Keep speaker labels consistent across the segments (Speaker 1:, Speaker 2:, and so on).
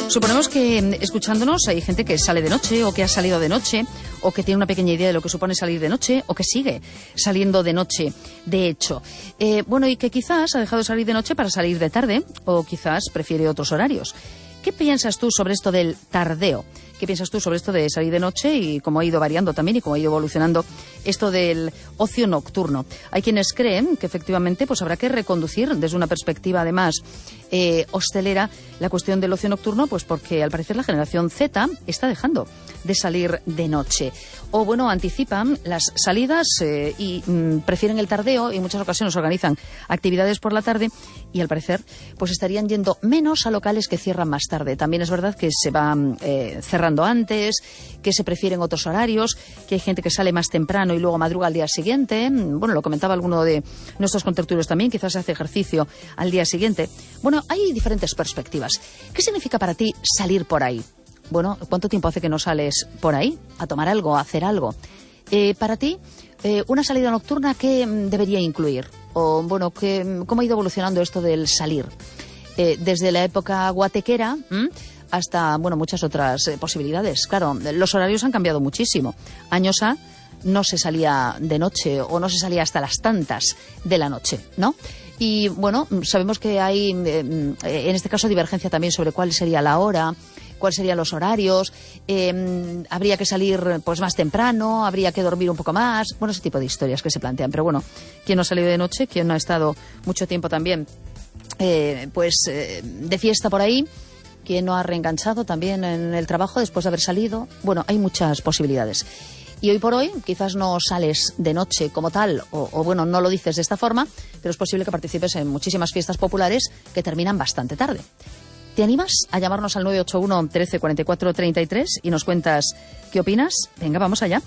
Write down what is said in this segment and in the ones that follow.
Speaker 1: Suponemos que escuchándonos hay gente que sale de noche o que ha salido de noche o que tiene una pequeña idea de lo que supone salir de noche o que sigue saliendo de noche, de hecho. Y que quizás ha dejado de salir de noche para salir de tarde o quizás prefiere otros horarios. ¿Qué piensas tú sobre esto del tardeo? ¿Qué piensas tú sobre esto de salir de noche y cómo ha ido variando también y cómo ha ido evolucionando esto del ocio nocturno? Hay quienes creen que efectivamente pues habrá que reconducir desde una perspectiva además hostelera la cuestión del ocio nocturno, pues porque al parecer la generación Z está dejando de salir de noche. O anticipan las salidas y prefieren el tardeo y en muchas ocasiones organizan actividades por la tarde y al parecer pues estarían yendo menos a locales que cierran más tarde. También es verdad que se van cerrando antes, que se prefieren otros horarios, que hay gente que sale más temprano y luego madruga al día siguiente. Lo comentaba alguno de nuestros contertulios también, quizás hace ejercicio al día siguiente. Hay diferentes perspectivas. ¿Qué significa para ti salir por ahí? ¿Cuánto tiempo hace que no sales por ahí a tomar algo, a hacer algo? Para ti, una salida nocturna, ¿qué debería incluir? O, ¿cómo ha ido evolucionando esto del salir? Desde la época guatequera hasta, muchas otras posibilidades. Claro, los horarios han cambiado muchísimo. Años no se salía de noche o no se salía hasta las tantas de la noche, ¿no? Y, sabemos que hay, en este caso, divergencia también sobre cuál sería la hora, cuáles serían los horarios, habría que salir pues más temprano, habría que dormir un poco más, ese tipo de historias que se plantean. Pero ¿quién no ha salido de noche? ¿Quién no ha estado mucho tiempo también de fiesta por ahí? ¿Quién no ha reenganchado también en el trabajo después de haber salido? Hay muchas posibilidades. Y hoy por hoy quizás no sales de noche como tal, o no lo dices de esta forma, pero es posible que participes en muchísimas fiestas populares que terminan bastante tarde. ¿Te animas a llamarnos al 981 13 44 33 y nos cuentas qué opinas? Venga, vamos allá.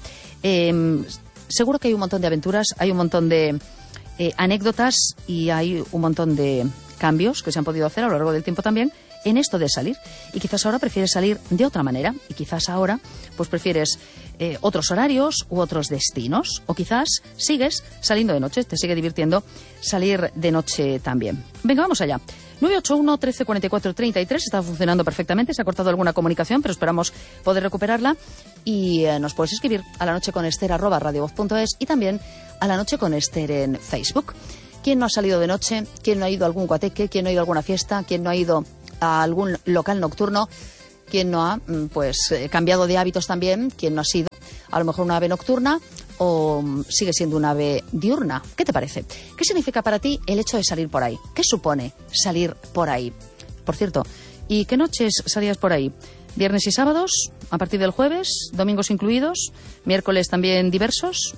Speaker 1: Seguro que hay un montón de aventuras, hay un montón de anécdotas y hay un montón de cambios que se han podido hacer a lo largo del tiempo también en esto de salir. Y quizás ahora prefieres salir de otra manera y quizás ahora pues prefieres otros horarios u otros destinos, o quizás sigues saliendo de noche, te sigue divirtiendo salir de noche también. Venga, vamos allá. 981 13 44 33 está funcionando perfectamente, se ha cortado alguna comunicación, pero esperamos poder recuperarla y nos puedes escribir a lanocheconester@radiovoz.es y también a La Noche con Ester en Facebook. ¿Quién no ha salido de noche? ¿Quién no ha ido a algún guateque? ¿Quién no ha ido a alguna fiesta? ¿Quién no ha ido a algún local nocturno? ¿Quién no ha cambiado de hábitos también? ¿Quién no ha sido a lo mejor una ave nocturna o sigue siendo una ave diurna? ¿Qué te parece? ¿Qué significa para ti el hecho de salir por ahí? ¿Qué supone salir por ahí? Por cierto, ¿y qué noches salías por ahí? ¿Viernes y sábados? ¿A partir del jueves? ¿Domingos incluidos? ¿Miércoles también diversos?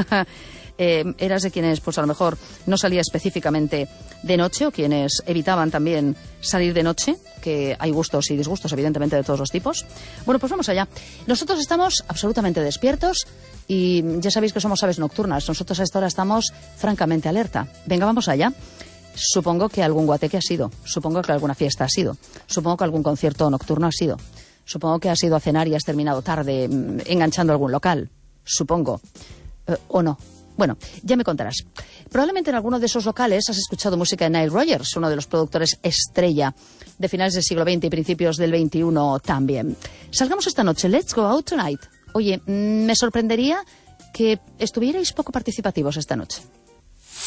Speaker 1: ¿Eras de quienes pues a lo mejor no salía específicamente de noche o quienes evitaban también salir de noche? Que hay gustos y disgustos evidentemente de todos los tipos. Pues vamos allá. Nosotros estamos absolutamente despiertos y ya sabéis que somos aves nocturnas. Nosotros a esta hora estamos francamente alerta. Venga, vamos allá. Supongo que algún guateque ha sido. Supongo que alguna fiesta ha sido. Supongo que algún concierto nocturno ha sido. Supongo que has ido a cenar y has terminado tarde enganchando algún local. Supongo. ¿O no? Ya me contarás. Probablemente en alguno de esos locales has escuchado música de Nile Rodgers, uno de los productores estrella de finales del siglo XX y principios del XXI también. Salgamos esta noche. Let's go out tonight. Oye, me sorprendería que estuvierais poco participativos esta noche.